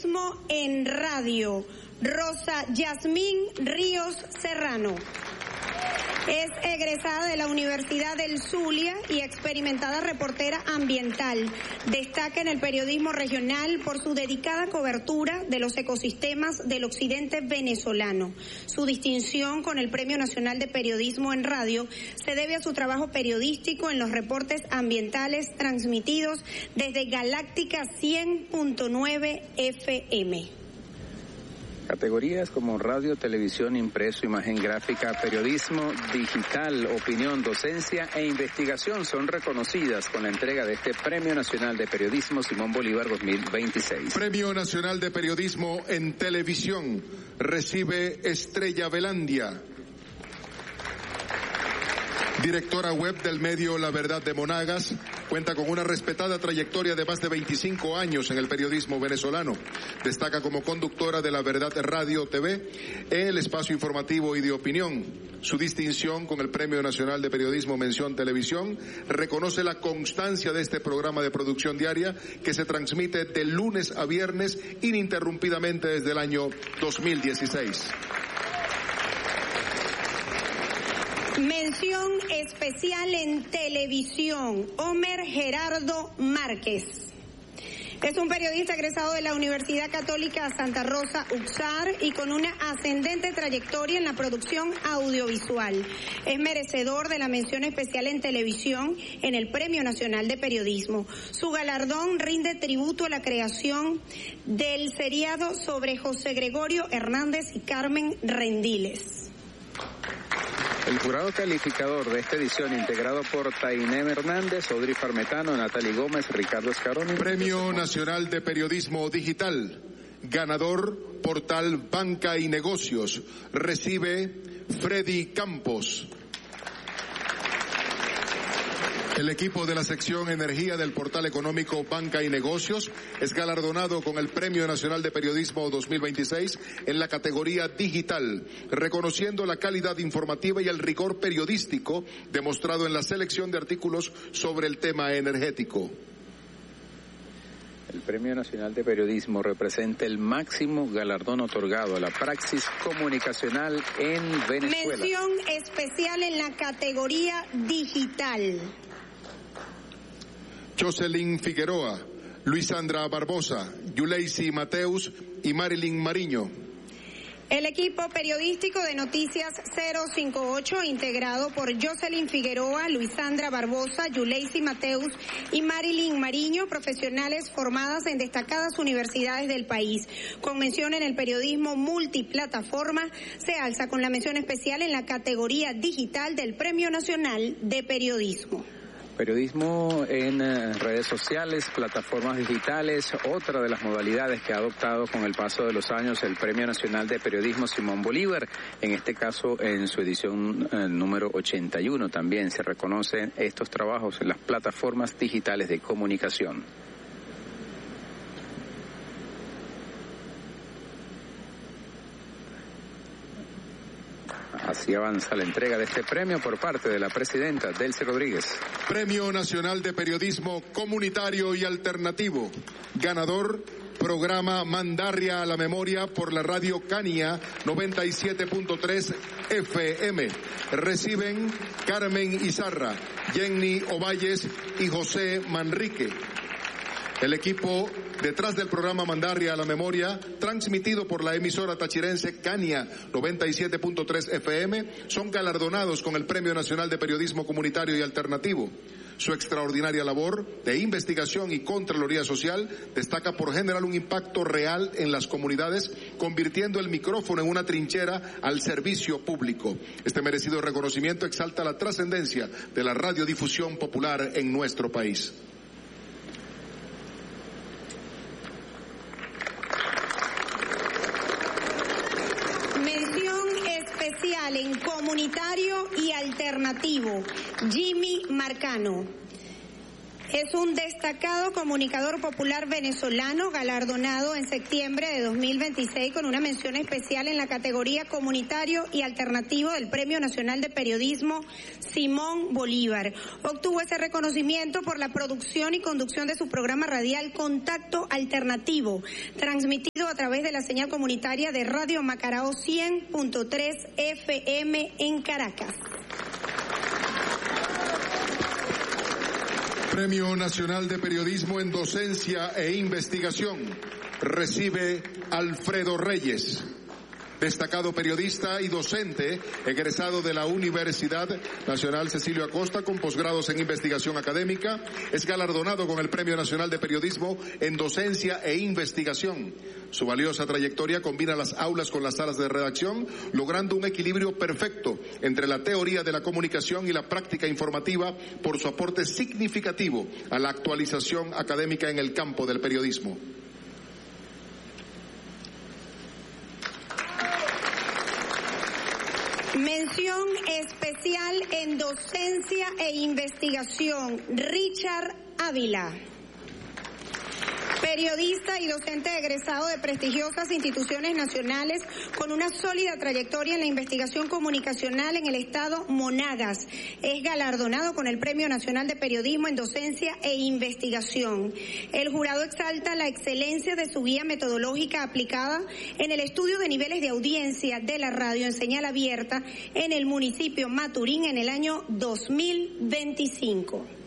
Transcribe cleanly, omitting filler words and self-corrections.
En radio, Rosa Yasmín Ríos Serrano. Es egresada de la Universidad del Zulia y experimentada reportera ambiental. Destaca en el periodismo regional por su dedicada cobertura de los ecosistemas del occidente venezolano. Su distinción con el Premio Nacional de Periodismo en Radio se debe a su trabajo periodístico en los reportes ambientales transmitidos desde Galáctica 100.9 FM. Categorías como radio, televisión, impreso, imagen gráfica, periodismo digital, opinión, docencia e investigación son reconocidas con la entrega de este Premio Nacional de Periodismo Simón Bolívar 2026. Premio Nacional de Periodismo en Televisión recibe Estrella Velandia, directora web del medio La Verdad de Monagas. Cuenta con una respetada trayectoria de más de 25 años en el periodismo venezolano. Destaca como conductora de La Verdad Radio TV, el espacio informativo y de opinión. Su distinción con el Premio Nacional de Periodismo Mención Televisión reconoce la constancia de este programa de producción diaria que se transmite de lunes a viernes ininterrumpidamente desde el año 2016. Mención especial en televisión, Homer Gerardo Márquez. Es un periodista egresado de la Universidad Católica Santa Rosa Uxar y con una ascendente trayectoria en la producción audiovisual. Es merecedor de la mención especial en televisión en el Premio Nacional de Periodismo. Su galardón rinde tributo a la creación del seriado sobre José Gregorio Hernández y Carmen Rendiles. El jurado calificador de esta edición, integrado por Tainé Hernández, Audrey Farmetano, Natalie Gómez, Ricardo Escaroni. Premio Nacional de Periodismo Digital, ganador Portal Banca y Negocios, recibe Freddy Campos. El equipo de la sección Energía del portal económico Banca y Negocios es galardonado con el Premio Nacional de Periodismo 2026 en la categoría digital, reconociendo la calidad informativa y el rigor periodístico demostrado en la selección de artículos sobre el tema energético. El Premio Nacional de Periodismo representa el máximo galardón otorgado a la praxis comunicacional en Venezuela. Mención especial en la categoría digital. Jocelyn Figueroa, Luisandra Barbosa, Yuleisi Mateus y Marilyn Mariño. El equipo periodístico de Noticias 058, integrado por Jocelyn Figueroa, Luisandra Barbosa, Yuleisi Mateus y Marilyn Mariño, profesionales formadas en destacadas universidades del país. Con mención en el periodismo multiplataforma, se alza con la mención especial en la categoría digital del Premio Nacional de Periodismo. Periodismo en redes sociales, plataformas digitales, otra de las modalidades que ha adoptado con el paso de los años el Premio Nacional de Periodismo Simón Bolívar, en este caso en su edición número 81 también se reconocen estos trabajos en las plataformas digitales de comunicación. Así avanza la entrega de este premio por parte de la presidenta Delcy Rodríguez. Premio Nacional de Periodismo Comunitario y Alternativo. Ganador, programa Mandarria a la Memoria por la radio Cania 97.3 FM. Reciben Carmen Izarra, Jenny Ovalles y José Manrique. El equipo detrás del programa Mandarria a la Memoria, transmitido por la emisora tachirense Cania 97.3 FM, son galardonados con el Premio Nacional de Periodismo Comunitario y Alternativo. Su extraordinaria labor de investigación y contraloría social destaca por generar un impacto real en las comunidades, convirtiendo el micrófono en una trinchera al servicio público. Este merecido reconocimiento exalta la trascendencia de la radiodifusión popular en nuestro país. En comunitario y alternativo, Jimmy Marcano. Es un destacado comunicador popular venezolano, galardonado en septiembre de 2026 con una mención especial en la categoría comunitario y alternativo del Premio Nacional de Periodismo Simón Bolívar. Obtuvo ese reconocimiento por la producción y conducción de su programa radial Contacto Alternativo, transmitido a través de la señal comunitaria de Radio Macarao 100.3 FM en Caracas. Premio Nacional de Periodismo en Docencia e Investigación recibe Alfredo Reyes, destacado periodista y docente, egresado de la Universidad Nacional Cecilio Acosta con posgrados en investigación académica. Es galardonado con el Premio Nacional de Periodismo en Docencia e Investigación. Su valiosa trayectoria combina las aulas con las salas de redacción, logrando un equilibrio perfecto entre la teoría de la comunicación y la práctica informativa por su aporte significativo a la actualización académica en el campo del periodismo. Mención especial en docencia e investigación, Richard Ávila. Periodista y docente egresado de prestigiosas instituciones nacionales con una sólida trayectoria en la investigación comunicacional en el estado Monagas. Es galardonado con el Premio Nacional de Periodismo en Docencia e Investigación. El jurado exalta la excelencia de su guía metodológica aplicada en el estudio de niveles de audiencia de la radio en señal abierta en el municipio Maturín en el año 2025.